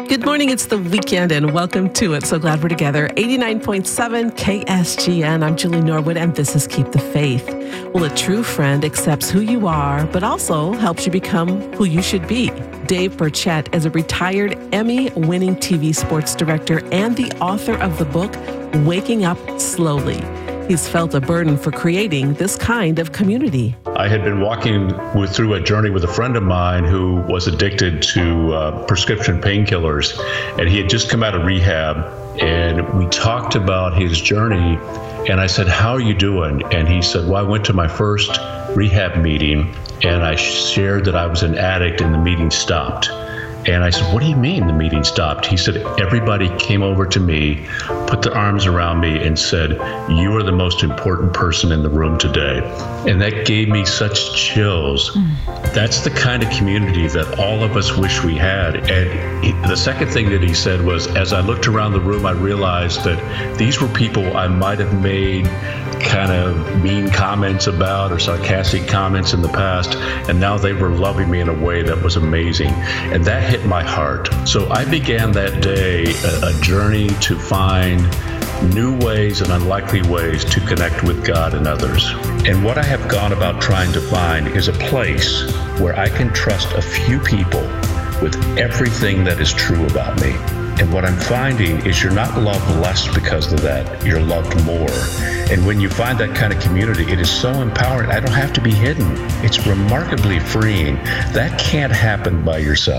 Good morning. It's the weekend and welcome to it. So glad we're together. 89.7 KSGN. I'm Julie Norwood and this is Keep the Faith. Well, a true friend accepts who you are, but also helps you become who you should be. Dave Burchett is a retired Emmy-winning TV sports director and the author of the book, Waking Up Slowly. He's felt a burden for creating this kind of community. I had been walking through a journey with a friend of mine who was addicted to prescription painkillers, and he had just come out of rehab, and we talked about his journey, and I said, "How are you doing?" And he said, "Well, I went to my first rehab meeting, and I shared that I was an addict, and the meeting stopped." And I said, "What do you mean the meeting stopped?" He said, "Everybody came over to me, put their arms around me and said, 'You are the most important person in the room today.'" And that gave me such chills. That's the kind of community that all of us wish we had. And the second thing that he said was, as I looked around the room, I realized that these were people I might have made kind of mean comments about or sarcastic comments in the past, and now they were loving me in a way that was amazing. And that hit my heart. So I began that day a journey to find new ways and unlikely ways to connect with God and others. And what I have gone about trying to find is a place where I can trust a few people with everything that is true about me. And what I'm finding is you're not loved less because of that. You're loved more. And when you find that kind of community, it is so empowering. I don't have to be hidden. It's remarkably freeing. That can't happen by yourself.